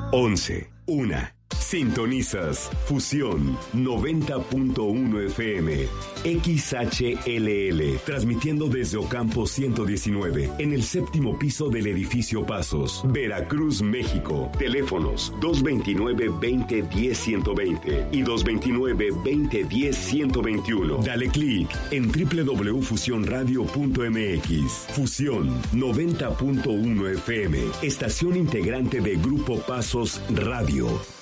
11. 1. Sintonizas Fusión 90.1 FM XHLL, transmitiendo desde Ocampo 119, en el 7º piso del edificio Pasos, Veracruz, México. Teléfonos 229-2010-120 y 229-2010-121. Dale clic en www.fusionradio.mx. Fusión 90.1 FM, estación integrante de Grupo Pasos Radio.